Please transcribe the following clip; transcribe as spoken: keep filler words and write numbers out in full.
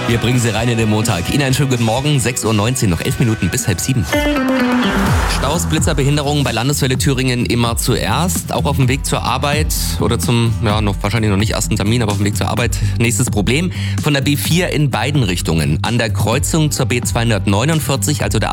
Wir bringen Sie rein in den Montag. Ihnen einen schönen guten Morgen, sechs Uhr neunzehn, noch elf Minuten bis halb sieben. Staus, Blitzer, Behinderungen bei Landeswelle Thüringen immer zuerst. Auch auf dem Weg zur Arbeit oder zum, ja, noch wahrscheinlich noch nicht ersten Termin, aber auf dem Weg zur Arbeit. Nächstes Problem. Von der B vier in beiden Richtungen. An der Kreuzung zur B zweihundertneunundvierzig, also der